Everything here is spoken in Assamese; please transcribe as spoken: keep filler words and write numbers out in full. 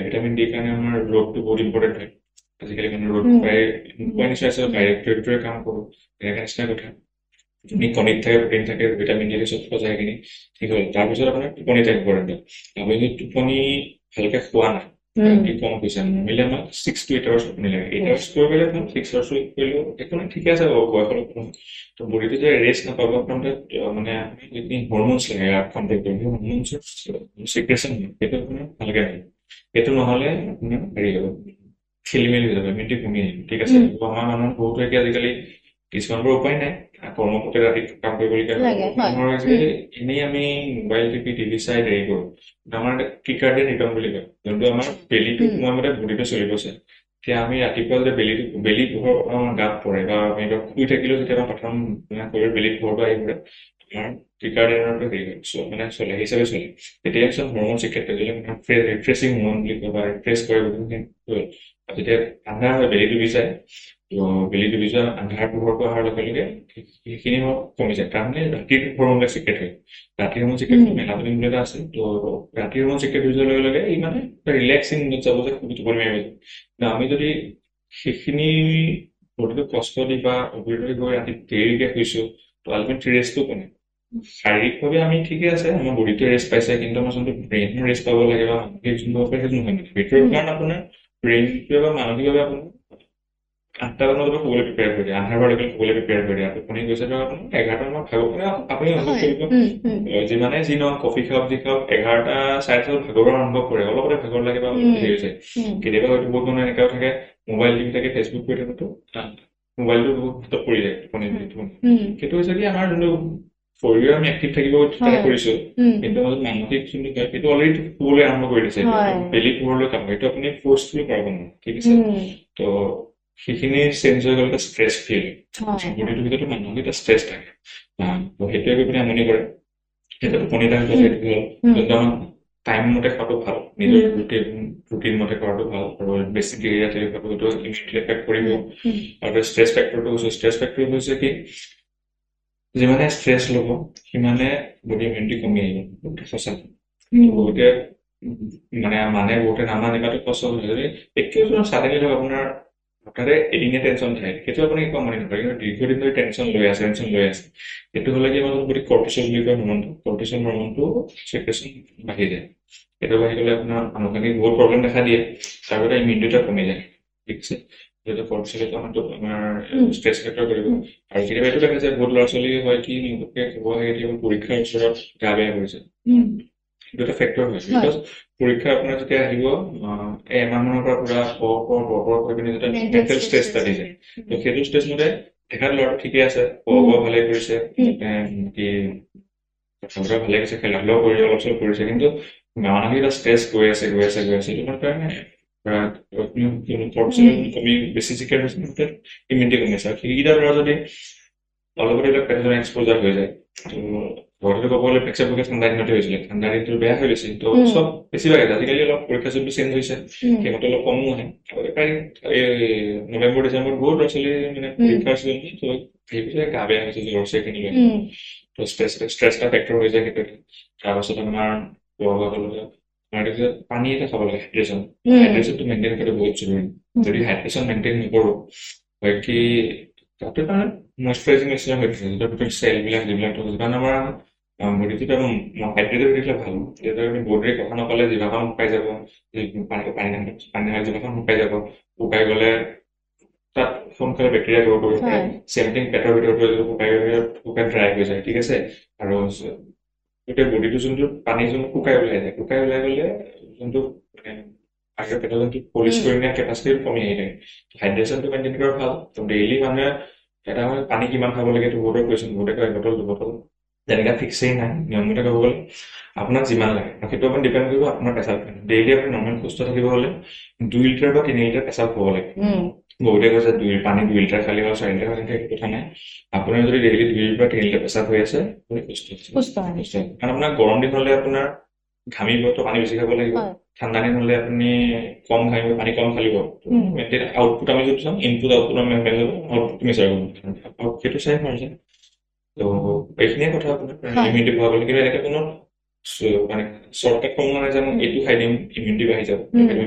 ভিটামিন ডি কাৰণে আমাৰ ৰ'দটো বহুত ইম্পৰ্টেণ্ট হয় আজিকালি মানে ৰ'দ উম, প্ৰায় নোপোৱা নিচিনা আছে উম, ডাইৰেক্টৰে কাম কৰোঁ তেনেকুৱা নিচিনা কথা তুমি কণীত থাকে প্ৰটিন থাকে ভিটামিন ডি চব পোৱা যায় কিনি ঠিক হ'ল তাৰপিছত আপোনাৰ টোপনি টাইম ইম্পৰ্টেণ্ট আপুনি যদি টোপনি ভালকে খোৱা নাই উম, ৰাতি কম হৈছে নৰ্মেলি আমাক ছিক্স টু এইট আৱাৰ্ছ টোপনি লাগে এইট আৱাৰ্ছ কৰিব পাৰিলে ভাল ছিক্স আৱাৰ্ছ কৰিলেও একো নাই ঠিকে আছে বাৰু বয়সৰ লগত তো বডিটো যে ৰেষ্ট নাপাব আপোনাৰ মানে যিখিনি হৰম'নছ লাগে কণ্ট্ৰল কৰিব হৰম'নছৰ চিক্ৰেশ্যন সেইটো আপোনাৰ ভালকে হয় সেইটো নহ'লে আপোনাৰ হেৰি হ'ব খেলি মেলি হৈ যাব ইমিউনিটি কমি আহিব ঠিক আছে উম, আমাৰ মানুহ বহুতো এতিয়া আজিকালি কিছুমানৰ উপায় নাই কৰ্মসূত্ৰে ৰাতি কাম কৰিবলগীয়া হয় লাগে হয় মানুহৰ হৈছে উম, এনেই আমি মোবাইল টিপি টিভি চাই দেৰি কৰোঁ আমাৰ কিকাৰ্ডিয়ান ৰিটাৰ্ণ বুলি কয় যোনটো আমাৰ বেলিটো উম, সময়মতে বডিটো চলিব চায় এতিয়া আমি ৰাতিপুৱা যেতিয়া বেলিটো বেলি পোহৰ আমাৰ গাত পৰে বা আমি শুই থাকিলেও যেতিয়া প্ৰথম শৰীৰ বেলি পোহৰটো আহি পৰে আমাৰ কিকাৰ্ডিয়ানটো হেৰি হয় চ' মানে চলে হিচাপে চলে তেতিয়া কিছুমান হৰম'ন চিক্ৰেট কৰে যিবিলাক ৰিফ্ৰেছিং হৰম'ন বুলি কয় বা ৰিফ্ৰেছ কৰে যেতিয়া আন্ধাৰ হয় বেলি ডুবি যায় তো বেলি ডুবি যোৱা আন্ধাৰ পোহৰটো অহাৰ লগে লগে সেইখিনি কমি যায় তাৰমানে ৰাতিৰ হৰম'নবিলাক চিক্ৰেট হয় ৰাতিৰ হৰম'ন চিক্ৰেট উম, মেলাটনিন বুলি এটা আছে তো ৰাতিৰ হৰম'ন চিক্ৰেট হৈ যোৱাৰ লগে লগে ই মানে ৰিলেক্সিং মুড যাব যে টোপনি মাৰিব যায় আমি যদি সেইখিনি বডিটো কষ্ট দি বা অভিৰতি গৈ ৰাতি দেৰিকে শুইছো তো আলটিমেটলি ৰেষ্টটো কমে শাৰীৰিকভাৱে আমি ঠিকে আছে আমাৰ বডিটো ৰেষ্ট পাইছে কিন্তু আমাৰ যোনটো ব্ৰেইনৰ ৰেষ্ট পাব লাগে বা মানসিক যোনটো সেইটো নহয় মানে ভিতৰৰ উম, কাৰণ আপোনাৰ ব্ৰেইনটোৱে বা মানসিকভাৱে আপোনাৰ আঠটা মানত শুবলৈ প্ৰিপেয়াৰ কৰি দিয়ে আন্ধাৰ হোৱাৰ লগে শুবলৈ প্ৰিপেয়াৰ কৰি দিয়ে টোপনি গৈছে ধৰক আপোনাৰ এঘাৰটা মানত ভাগৰ মানে আপুনি অনুভৱ হয় কৰিব উম, উম, যিমানে যি নহওক কফি খাওক যি খাওক এঘাৰটা চাৰে ছয়ত ভাগৰুৱা অনুভৱ কৰে অলপতে ভাগৰ লাগে বা অলপ উম, হেৰি হৈ যায় উম, কেতিয়াবা হয়তো বহুত মানুহ এনেকুৱাও থাকে মোবাইল টিভি থাকে ফেচবুক কৰি থাকোঁতো মোবাইলটো বহুত হাতত পৰি যায় টোপনি টোপনি উম, সেইটো হৈছে কি আমাৰ যোনটো শৰীৰ আমি এক্টিভ থাকিব ট্ৰাই হয় কৰিছো উম, কিন্তু মানসিক যোনটো কয় সেইটো অলৰেডি শুবলৈ আৰম্ভ কৰি দিছে হয় বেলি পোহৰলৈ কাম সেইটো আপুনি ফ'ৰ্চফুলি কৰাব নোৱাৰে ঠিক আছে উম, তো সেইখিনি চেঞ্জ হৈ গ'লে ষ্ট্ৰেছ ফিল হয় বডিটোৰ ভিতৰতো মানুহৰ এটা ষ্ট্ৰেছ থাকে তো সেইটোৱে গৈ পিনে আমনি কৰে সেইটো টোপনি টাইম উম, সেইটো হ'ল উম, যোনটো আমাৰ টাইম মতে খোৱাটো ভাল নিজৰ উম, ৰুটিন ৰুটিন মতে কৰাটো ভাল আৰু বেছি দেৰি ৰাতি খোৱাটো সেইটো ইমিউনিটি এফেক্ট কৰিব উম, উম, আৰু ষ্ট্ৰেছ ফেক্টৰটো হৈছে ষ্ট্ৰেছ ফেক্টৰ হৈছে কি যিমানে ষ্ট্ৰেছ ল'ব সিমানে বডি ইমিউনিটি কমি আহিব সঁচা উম, বহুতে মানে মানে বহুতে নামানিবাটো কষ্ট যদি একেবাৰে চাডেনলি ধৰক আপোনাৰ হঠাতে এদিনীয়া টেনশ্যন থাকে সেইটো আপুনি একো আমনি নকৰে কিন্তু দীৰ্ঘদিন ধৰি টেনশ্যন লৈ আছে টেনশ্যন লৈ আছে সেইটো হ'লে কি আমাৰ যদি কৰ্টিচল বুলি কয় হৰমনটো কৰ্টিচল হৰমনটো চিক্ৰেশ্যন বাঢ়ি যায় সেইটো বাঢ়ি গ'লে আপোনাৰ আনুষংগিক বহুত প্ৰব্লেম দেখা দিয়ে তাৰ বাবে ইমিউনিটিটা কমি যায় ঠিক আছে যিহেতু কৰ্টিচলেটো আমাৰতো আমাৰ উম, ষ্ট্ৰেছ ফেক্টৰ কৰিব উম, আৰু কেতিয়াবা এইটো দেখা যায় বহুত ল'ৰা ছোৱালী হয় কি নিজকে ক'ব লাগে কেতিয়াবা পৰীক্ষাৰ ওচৰত গা বেয়া কৰিছে উম, সেইটো এটা ফেক্টৰ হয় হয় বিকজ পৰীক্ষা আপোনাৰ যেতিয়া আহিব এই এমাহ মানৰ পৰা পুৰা প প প প কৰি পিনে যেতিয়া মেণ্টেল মেণ্টেল ষ্ট্ৰেছ এটা দি যায় তো সেইটো ষ্ট্ৰেছ মতে দেখাত ল'ৰাটো ঠিকে আছে খোৱা বোৱা ভালে কৰিছে কি কথা বতৰা ভালে গৈছে খেলা ধূলাও কৰি অলপ চলপ কৰিছে কিন্তু মানসিক এটা ষ্ট্ৰেছ গৈ আছে গৈ আছে গৈ আছে সেইটো কাৰণে কমি বেছি চিকেট হৈছে ইমিউনিটি কমি আছে আৰু সেইকেইটা ল'ৰা যদি অলপতে এইবিলাক পেটজন এক্সপ'জাৰ হৈ যায় তো ঘৰতে ক'ব গ'লে প্ৰেক্ষাপটে ঠাণ্ডা দিনতে হৈছিলে ঠাণ্ডা দিনটো বেয়া হৈ গৈছিল তো চব বেছিভাগ আজিকালি অলপ পৰীক্ষা যোনটো চেঞ্জ হৈছে সিহঁতে অলপ কমো আহে প্ৰায় এই নৱেম্বৰ ডিচেম্বৰ বহুত ল'ৰা ছোৱালী মানে পৰীক্ষা আছিল তো সেইবিলাক গা বেয়া হৈছে জ্বৰ চেখিনি লৈ তো ষ্ট্ৰেছ ষ্ট্ৰেছ এটা ফেক্টৰ হৈ যায় সেইটোতে তাৰপাছত আমাৰ খোৱা বোৱা কৰিলে আমাৰ তাৰপিছত পানী এটা খাব লাগে হাইড্ৰেশ্যন হাইড্ৰেশ্যনটো মেইনটেইন কৰাটো বহুত জৰুৰী যদি হাইড্ৰেশ্যন মেইনটেইন নকৰোঁ হয় কি তাতে মানে মইশ্চাৰাইজিং নিচিনা হৈ থাকে তাৰ ভিতৰত চেলবিলাক যিবিলাক থাকে যিমান আমাৰ বডিটোত হাইড্ৰেটেড হৈ থাকিলে ভাল যিহেতু আমি বডিৰে কথা নক'লে জিভাখন শুকাই যাব পানী পানী পানী জিভাখন শুকাই যাব শুকাই গ'লে তাত সোনকালে বেক্টেৰিয়া গ্ৰ' কৰিব পাৰে চেমথিং পেটৰ ভিতৰত শুকাই শুকাই ড্ৰাই হৈ যায় ঠিক আছে আৰু গোটেই বডিটো যোনটো পানী যোনটো শুকাই ওলাই যায় শুকাই ওলাই গ'লে যোনটো মানে বাহিৰৰ পেটৰ যোনটো পলিচ কৰি নিয়া কেপাচিটি কমি আহি থাকে হাইড্ৰেশ্যনটো মেইনটেইন কৰা ভাল তো ডেইলি মানুহে এটা মানে পানী কিমান খাব লাগে এইটো বহুতৰ কৈছোঁ বহুতে কয় বটল দুবটল তেনেকৈ ফিক্সেই নাই নিয়মমতে ক'ব গ'লে আপোনাক যিমান লাগে আৰু সেইটো আপুনি ডিপেণ্ড কৰিব আপোনাৰ পেচাব ডেইলি আপুনি নৰ্মেল সুস্থ থাকিব হ'লে দুই লিটাৰ বা তিনি লিটাৰ পেচাব খাব লাগে বহুতে কৈছে দুই পানী দুই লিটাৰ খালি হ'ল চাৰি লিটাৰ খালি সেইটো কথা নাই আপোনাৰ যদি ডেইলি দুই বা তিনি লিটাৰ পেচাব হৈ আছে আপুনি সুস্থ সুস্থ কাৰণ আপোনাৰ গৰম দিন হ'লে আপোনাৰ ঘামিবতো পানী বেছি খাব লাগিব ঠাণ্ডা দিন হ'লে আপুনি কম ঘামিব পানী কম খালিব মেইনটেইন আউটপুট আমি যদি চাওঁ ইনপুট আউটপুট আমি মেইনটেইন আউটপুট মিছাৰ কৰিব সেইটো চাই পাৰ যায় তো এইখিনিয়ে কথা আপোনাৰ ইমিউনিটি বঢ়াবলৈ কিন্তু এনেকৈ কোনো মানে শ্বৰ্টকাট ফৰ্মুলা নাই যে মই এইটো খাই দিম ইমিউনিটি বাঢ়ি যাব